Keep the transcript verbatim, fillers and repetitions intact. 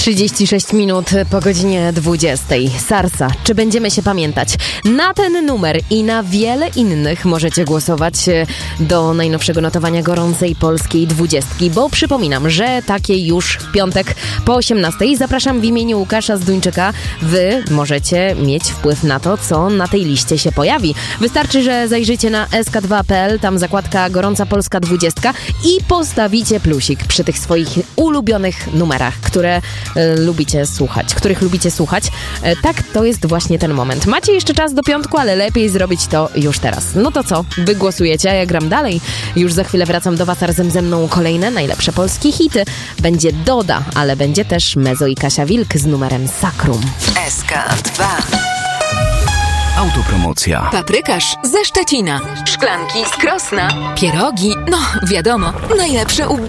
trzydzieści sześć minut po godzinie dwudziestej. Sarsa, czy będziemy się pamiętać? Na ten numer i na wiele innych możecie głosować do najnowszego notowania gorącej polskiej dwudziestki, bo przypominam, że takie już w piątek po osiemnastej. Zapraszam w imieniu Łukasza Zduńczyka. Wy możecie mieć wpływ na to, co na tej liście się pojawi. Wystarczy, że zajrzycie na es ka dwa kropka pe el, tam zakładka Gorąca Polska dwudziestka i postawicie plusik przy tych swoich ulubionych numerach, które e, lubicie słuchać, których lubicie słuchać. E, tak, to jest właśnie ten moment. Macie jeszcze czas do piątku, ale lepiej zrobić to już teraz. No to co? Wy głosujecie, a ja gram dalej. Już za chwilę wracam do was, a razem ze mną kolejne najlepsze polskie hity. Będzie Doda, ale będzie też Mezo i Kasia Wilk z numerem Sakrum. es ka dwa. Autopromocja. Paprykarz ze Szczecina. Szklanki z Krosna. Pierogi, no wiadomo, najlepsze u